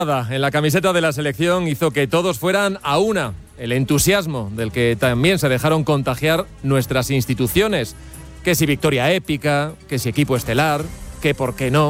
En la camiseta de la selección hizo que todos fueran a una. El entusiasmo del que también se dejaron contagiar nuestras instituciones. Que si victoria épica, que si equipo estelar, que por qué no.